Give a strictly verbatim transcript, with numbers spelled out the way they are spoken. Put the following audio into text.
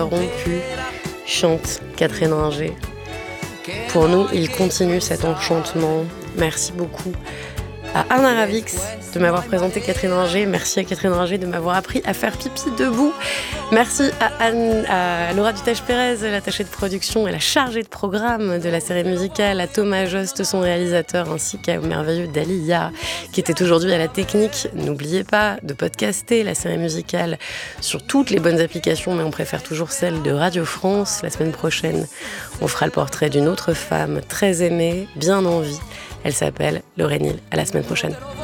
Rompu, chante Catherine Ringer. Pour nous, il continue cet enchantement. Merci beaucoup à Arna Ravix de m'avoir présenté Catherine Ringer. Merci à Catherine Ringer de m'avoir appris à faire pipi debout. Merci à, Anne, à Laura Dutèche-Pérez, l'attachée de production et la chargée de programme de la série musicale, à Thomas Jost, son réalisateur, ainsi qu'au merveilleux Dalia, qui était aujourd'hui à la technique. N'oubliez pas de podcaster la série musicale sur toutes les bonnes applications, mais on préfère toujours celle de Radio France. La semaine prochaine, on fera le portrait d'une autre femme très aimée, bien en vie. Elle s'appelle Lorraine Hill. À la semaine prochaine.